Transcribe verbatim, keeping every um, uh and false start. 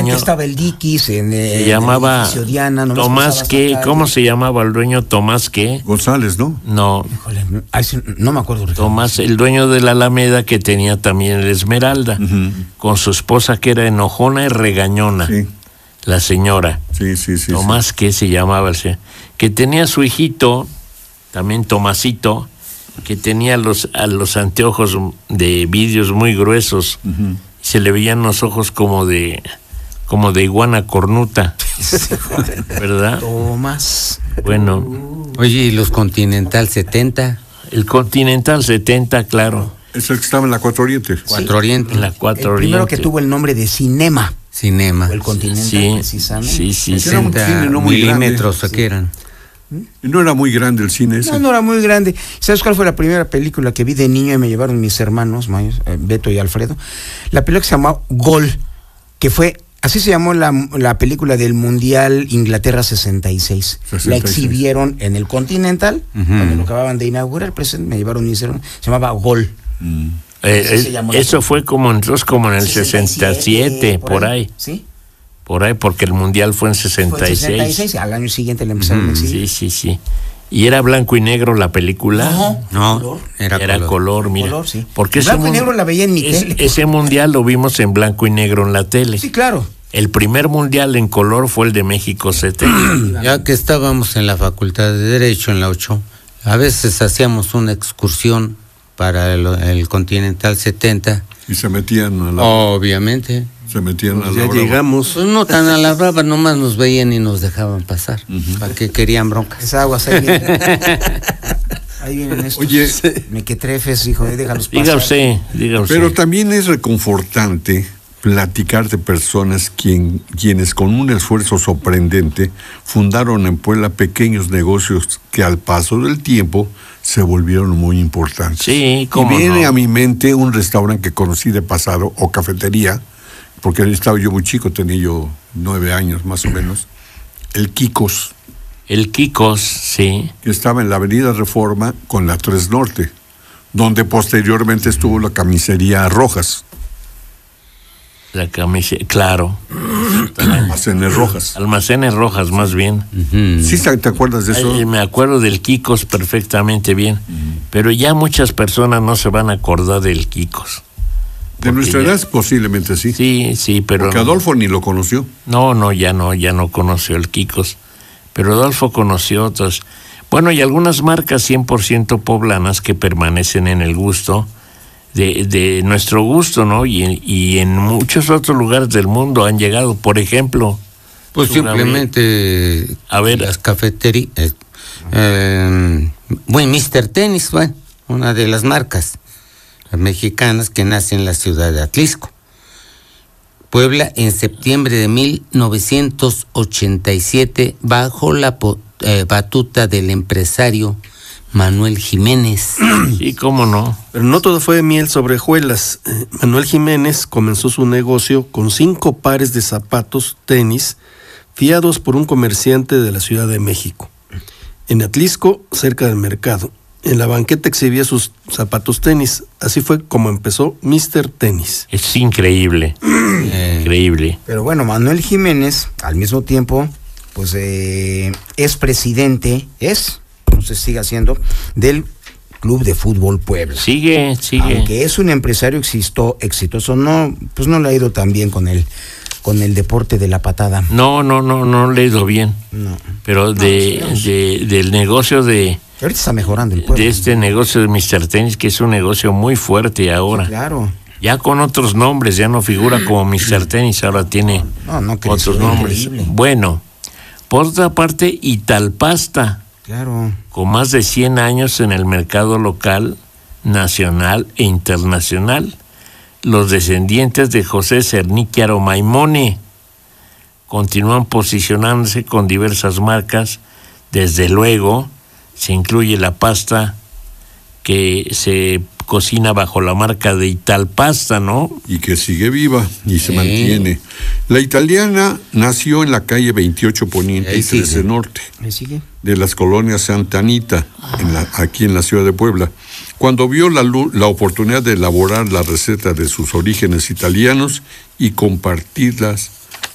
dueño estaba el Dickies, en el, se llamaba el Diana, no Tomás qué, ¿cómo se llamaba el dueño? Tomás qué? González, ¿no? No. Híjole, no me acuerdo. Ricardo. Tomás, el dueño de la Alameda, que tenía también el Esmeralda, uh-huh. con su esposa que era enojona y regañona, sí. la señora. Sí, sí, sí. Tomás sí. qué se llamaba el señor, que tenía su hijito, también Tomasito, que tenía los, a los anteojos de vidrios muy gruesos, uh-huh. se le veían los ojos como de como de iguana cornuta, ¿verdad? Tomás. Bueno. Oye, ¿y los Continental setenta? El Continental setenta, claro. Es el que estaba en la Cuatro Oriente. Cuatro Oriente. En la Cuatro el Oriente. Primero que tuvo el nombre de Cinema. Cinema. O el Continental, sí, precisamente. Sí, sí, sí. Era un cine no muy milímetros, grande. ¿qué eran? No era muy grande el cine ese. No, no era muy grande. ¿Sabes cuál fue la primera película que vi de niño y me llevaron mis hermanos, Beto y Alfredo? La película que se llamó Gol, que fue, así se llamó la, la película del Mundial Inglaterra sesenta y seis. sesenta y seis. La exhibieron en el Continental, uh-huh. cuando lo acababan de inaugurar, pues me llevaron mis hermanos, se llamaba Gol. Mm. Eh, eh, eso fue como entonces como en el sesenta y siete, por, por ahí. ahí. ¿Sí? Por ahí, porque el Mundial fue en sesenta y seis. sesenta y seis, al año siguiente le empezaron mm, a exhibir. Sí, sí, sí. ¿Y era blanco y negro la película? No, no color. Era, era color, color mira. Color, sí. Porque blanco y negro la veía en mi es, tele. Ese Mundial lo vimos en blanco y negro en la tele. Sí, claro. El primer Mundial en color fue el de México setenta. Ya que estábamos en la Facultad de Derecho, en la ocho, a veces hacíamos una excursión para el, el Continental setenta. Y se metían a la... Obviamente. Se metían pues a la ya brava. llegamos. Pues no tan a la brava, nomás nos veían y nos dejaban pasar. Uh-huh. ¿Para qué querían broncas? Es aguas, ahí vienen. Ahí vienen estos. Oye, mequetrefes, hijo, déjalos pasar. Diga usted, diga usted. Pero también es reconfortante platicar de personas quien, quienes con un esfuerzo sorprendente fundaron en Puebla pequeños negocios que al paso del tiempo se volvieron muy importantes. Sí, cómo Y viene no. a mi mente un restaurante que conocí de pasado, o cafetería, porque estaba yo muy chico, tenía yo nueve años más o menos, el Kikos. El Kikos, sí. Que estaba en la Avenida Reforma con la tres Norte, donde posteriormente estuvo la camisería Rojas. La camisa, claro. Almacenes Rojas. Almacenes Rojas, más bien. Uh-huh. ¿Sí te acuerdas de eso? Ay, me acuerdo del Kikos perfectamente bien, uh-huh. pero ya muchas personas no se van a acordar del Kikos. De nuestra edad ya... posiblemente sí. Sí, sí, pero... Porque Adolfo ni lo conoció. No, no, ya no, ya no conoció el Kikos, pero Adolfo conoció otros. Bueno, y algunas marcas cien por ciento poblanas que permanecen en el gusto, de, de nuestro gusto, ¿no? Y, y en muchos otros lugares del mundo han llegado, por ejemplo... Pues simplemente... A ver... Las cafeterías... Eh, eh, bueno, mister Tenis, bueno, una de las marcas mexicanas que nace en la ciudad de Atlisco. Puebla en septiembre de mil novecientos ochenta y siete bajo la eh, batuta del empresario Manuel Jiménez. Sí, cómo no. Pero no todo fue miel sobre hojuelas. Eh, Manuel Jiménez comenzó su negocio con cinco pares de zapatos tenis fiados por un comerciante de la Ciudad de México. En Atlisco, cerca del mercado. En la banqueta exhibía sus zapatos tenis. Así fue como empezó mister Tenis. Es increíble. eh, increíble. Pero bueno, Manuel Jiménez, al mismo tiempo, pues eh, es presidente, es, no sé si sigue siendo, del Club de Fútbol Puebla. Sigue, sigue. Aunque es un empresario existo, exitoso, no, pues no le ha ido tan bien con él. Con el deporte de la patada. No, no, no, no le he ido bien. No. Pero de, no, sí, de, del negocio de... Ahorita está mejorando el pueblo. De este negocio de mister Tenis, que es un negocio muy fuerte ahora. Sí, claro. Ya con otros nombres, ya no figura como mister Tenis, ahora tiene no, no, otros nombres. Increíble. Bueno, por otra parte, Italpasta. Claro. Con más de cien años en el mercado local, nacional e internacional. Los descendientes de José Cerníquiaro Maimone continúan posicionándose con diversas marcas. Desde luego, se incluye la pasta que se cocina bajo la marca de Italpasta, ¿no? Y que sigue viva y se sí. mantiene. La italiana nació en la calle veintiocho Poniente y trece Norte, de las colonias Santa Anita, en la, aquí en la ciudad de Puebla. Cuando vio la, la oportunidad de elaborar la receta de sus orígenes italianos y compartirlas